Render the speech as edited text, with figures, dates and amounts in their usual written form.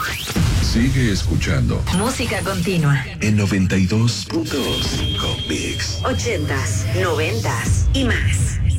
Sigue escuchando Música continua en 92.5 Mix. 80s, 90s y más.